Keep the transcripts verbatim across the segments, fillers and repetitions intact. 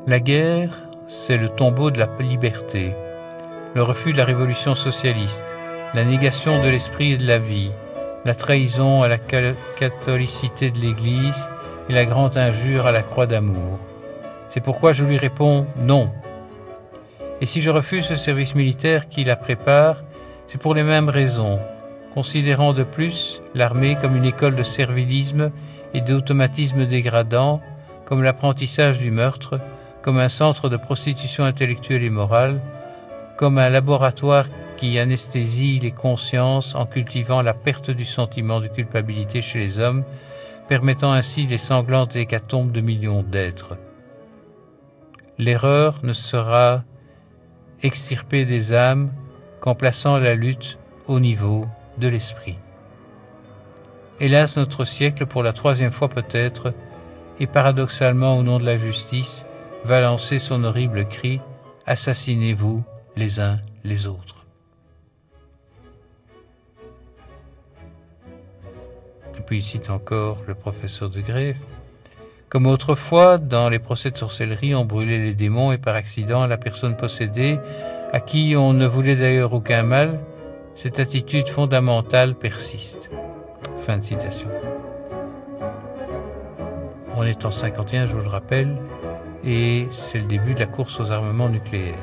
La guerre, c'est le tombeau de la liberté, le refus de la révolution socialiste, la négation de l'esprit et de la vie, la trahison à la catholicité de l'Église et la grande injure à la croix d'amour. C'est pourquoi je lui réponds non. Et si je refuse ce service militaire qui la prépare, c'est pour les mêmes raisons, considérant de plus l'armée comme une école de servilisme et d'automatisme dégradant, comme l'apprentissage du meurtre, comme un centre de prostitution intellectuelle et morale, comme un laboratoire qui anesthésie les consciences en cultivant la perte du sentiment de culpabilité chez les hommes, permettant ainsi les sanglantes hécatombes de millions d'êtres. L'erreur ne sera extirpée des âmes qu'en plaçant la lutte au niveau de l'esprit. Hélas, notre siècle, pour la troisième fois peut-être, et paradoxalement au nom de la justice, va lancer son horrible cri « Assassinez-vous les uns les autres ». Et puis il cite encore le professeur de Grève. Comme autrefois, dans les procès de sorcellerie, on brûlait les démons et par accident la personne possédée, à qui on ne voulait d'ailleurs aucun mal, cette attitude fondamentale persiste. Fin de citation. On est en cinquante et un, je vous le rappelle, et c'est le début de la course aux armements nucléaires.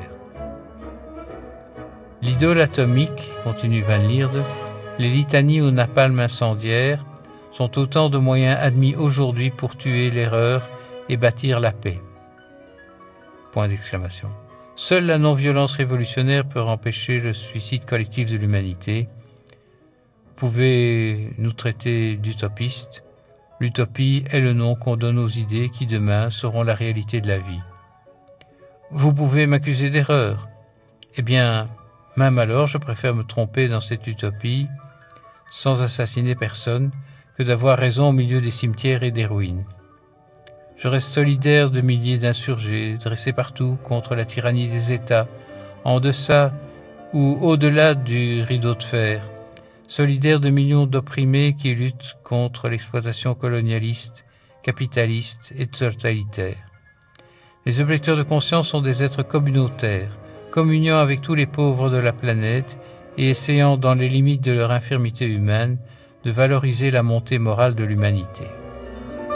L'idole atomique, continue Van Lierde, les litanies au napalm incendiaire sont autant de moyens admis aujourd'hui pour tuer l'erreur et bâtir la paix. Point d'exclamation. Seule la non-violence révolutionnaire peut empêcher le suicide collectif de l'humanité. Vous pouvez nous traiter d'utopistes. L'utopie est le nom qu'on donne aux idées qui demain seront la réalité de la vie. Vous pouvez m'accuser d'erreur. Eh bien, même alors, je préfère me tromper dans cette utopie sans assassiner personne que d'avoir raison au milieu des cimetières et des ruines. Je reste solidaire de milliers d'insurgés dressés partout contre la tyrannie des États, en deçà ou au-delà du rideau de fer, solidaire de millions d'opprimés qui luttent contre l'exploitation colonialiste, capitaliste et totalitaire. Les objecteurs de conscience sont des êtres communautaires, communiant avec tous les pauvres de la planète et essayant, dans les limites de leur infirmité humaine, de valoriser la montée morale de l'humanité.